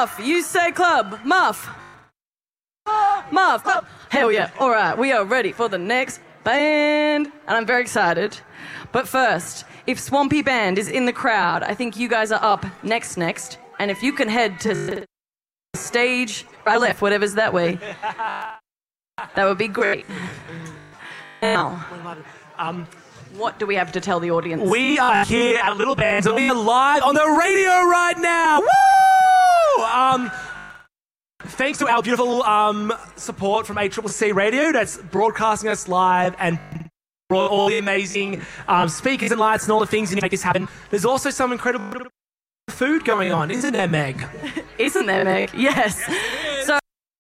Muff, you say club. Muff. Muff. Hell yeah. All right, we are ready for the next band. And I'm very excited. But first, if Swampy Band is in the crowd, I think you guys are up next. And if you can head to the stage, right, left, whatever's that way, that would be great. Now, what do we have to tell the audience? We are here at Little Bands and we are live on the radio right now. Woo! Thanks to our beautiful support from ACCC Radio that's broadcasting us live and brought all the amazing speakers and lights and all the things to make this happen. There's also some incredible food going on, isn't there, Meg? Isn't there, Meg? Yes. So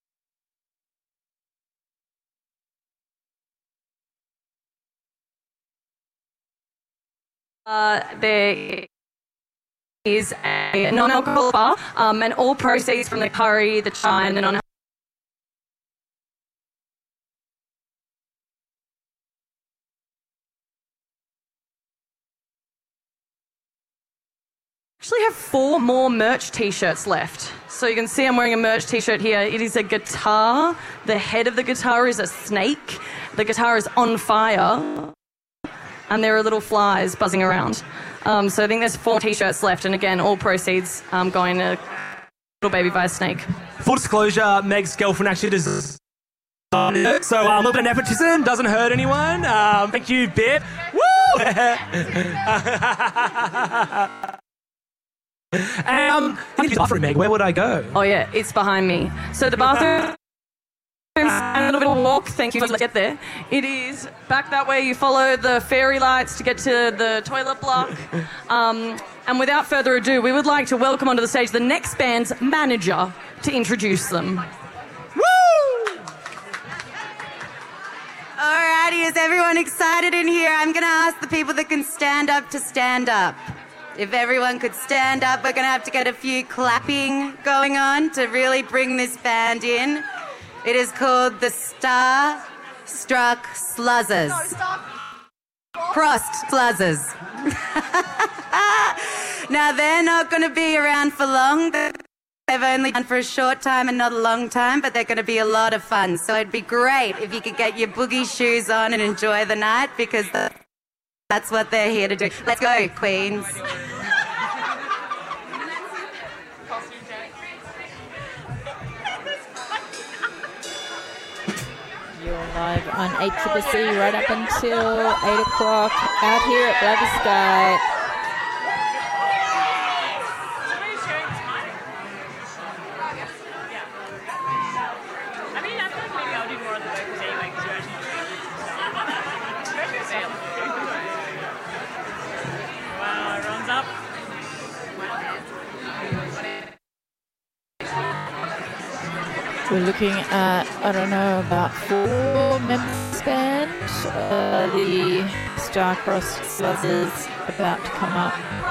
there is a non-alcoholic bar, and all proceeds from the curry, the chai, and the non actually have 4 more merch t-shirts left. So you can see I'm wearing a merch t-shirt here. It is a guitar. The head of the guitar is a snake. The guitar is on fire. And there are little flies buzzing around. So I think there's 4 t-shirts left. And again, all proceeds going to Little Baby by a Snake. Full disclosure, Meg's girlfriend actually does. So a little bit of nepotism doesn't hurt anyone. Thank you, Bip. Woo! I need to bathroom, Meg. Where would I go? Oh yeah, it's behind me. So the bathroom and a little bit of walk. Thank you. Let's get there. It is back that way. You follow the fairy lights to get to the toilet block. And without further ado, we would like to welcome onto the stage the next band's manager to introduce them. Woo! Alrighty, is everyone excited in here? I'm going to ask the people that can stand up to stand up. If everyone could stand up, we're going to have to get a few clapping going on to really bring this band in. It is called the Star-Struck Sluzzers. Crossed Sluzzers. Now, they're not going to be around for long. They've only done for a short time and not a long time, but they're going to be a lot of fun. So it'd be great if you could get your boogie shoes on and enjoy the night, because that's what they're here to do. Let's go, Queens. You're live on ACCC right up until 8 o'clock out here at Black Sky. We're looking at, I don't know, about 4 members band. The Star-Crossed Sluzzers about to come up.